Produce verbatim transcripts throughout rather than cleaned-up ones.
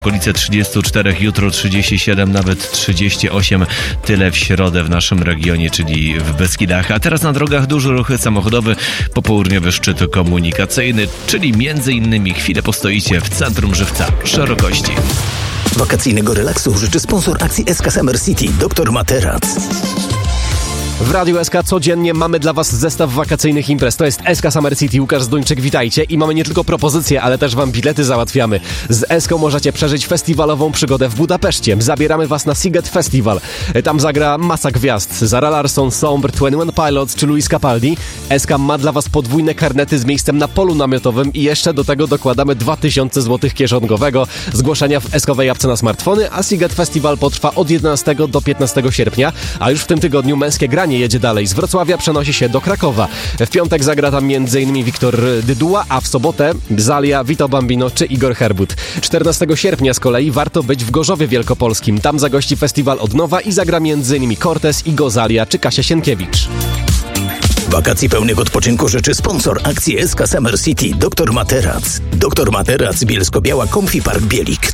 Okolice trzydzieści cztery, jutro trzydzieści siedem, nawet trzydzieści osiem. Tyle w środę w naszym regionie, czyli w Beskidach. A teraz na drogach duży ruch samochodowy, popołudniowy szczyt komunikacyjny, czyli między innymi chwilę postoicie w centrum Żywca Szerokości. Wakacyjnego relaksu życzy sponsor akcji S K Summer City, doktor Materac. W Radiu S K codziennie mamy dla Was zestaw wakacyjnych imprez. To jest S K Summer City, Łukasz Zduńczyk, witajcie. I mamy nie tylko propozycje, ale też Wam bilety załatwiamy. Z S K możecie przeżyć festiwalową przygodę w Budapeszcie. Zabieramy Was na Sziget Festival. Tam zagra masa gwiazd. Zara Larsson, Sombre, dwadzieścia jeden Pilots czy Luis Capaldi. S K ma dla Was podwójne karnety z miejscem na polu namiotowym i jeszcze do tego dokładamy dwa tysiące złotych kieszonkowego. Zgłoszenia w S K-owej apce na smartfony, a Sziget Festival potrwa od jedenastego do piętnastego sierpnia, a już w tym tygodniu męskie granie jedzie dalej. Z Wrocławia przenosi się do Krakowa. W piątek zagra tam między innymi Wiktor Dyduła, a w sobotę Zalia, Vito Bambino czy Igor Herbut. czternastego sierpnia z kolei warto być w Gorzowie Wielkopolskim. Tam zagości festiwal od nowa i zagra między innymi Cortez, Igo Zalia czy Kasia Sienkiewicz. Wakacji pełnych odpoczynku życzy sponsor akcji S K Summer City, doktor Materac. doktor Materac, Bielsko-Biała, Comfy Park Bielik.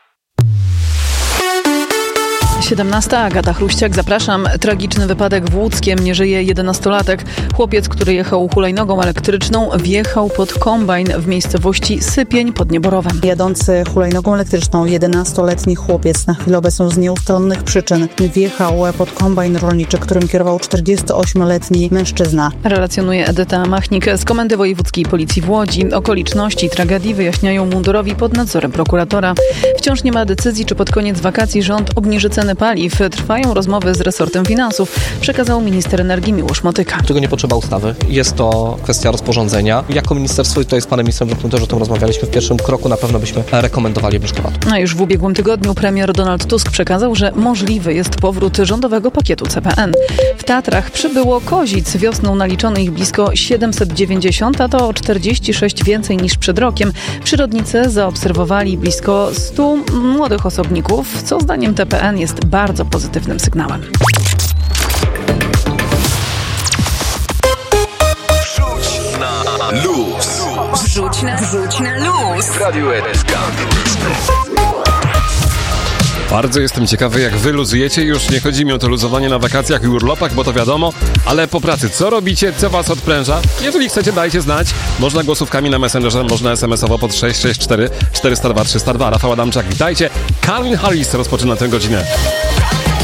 siedemnasta, Agata Chruściak, zapraszam. Tragiczny wypadek w Łódzkiem, nie żyje jedenastolatek. Chłopiec, który jechał hulajnogą elektryczną, wjechał pod kombajn w miejscowości Sypień pod Nieborowem. Jadący hulajnogą elektryczną jedenastoletni chłopiec na chwilę obecną z nieustalonych przyczyn wjechał pod kombajn rolniczy, którym kierował czterdziestoośmioletni mężczyzna. Relacjonuje Edyta Machnik z Komendy Wojewódzkiej Policji w Łodzi. Okoliczności tragedii wyjaśniają mundurowi pod nadzorem prokuratora. Wciąż nie ma decyzji, czy pod koniec wakacji rząd obniży ceny paliw. Trwają rozmowy z resortem finansów, przekazał minister energii Miłosz Motyka. Czego nie potrzeba ustawy. Jest to kwestia rozporządzenia. Jako ministerstwo, i to jest z panem ministrem też o tym rozmawialiśmy, w pierwszym kroku na pewno byśmy rekomendowali obniżkę V A T-u. A już w ubiegłym tygodniu premier Donald Tusk przekazał, że możliwy jest powrót rządowego pakietu C P N. W Tatrach przybyło kozic. Wiosną naliczono ich blisko siedemset dziewięćdziesiąt, a to o czterdzieści sześć więcej niż przed rokiem. Przyrodnicy zaobserwowali blisko stu młodych osobników, co zdaniem T P N jest bardzo pozytywnym sygnałem. Wrzuć na luz. Wrzuć na, wrzuć na luz. W Radiu S K. Bardzo jestem ciekawy, jak wy luzujecie. Już nie chodzi mi o to luzowanie na wakacjach i urlopach, bo to wiadomo, ale po pracy co robicie, co was odpręża? Jeżeli chcecie, dajcie znać. Można głosówkami na Messengerze, można es em esowo pod sześć sześć cztery cztery zero dwa trzysta dwa. Rafał Adamczak, witajcie. Calvin Harris rozpoczyna tę godzinę.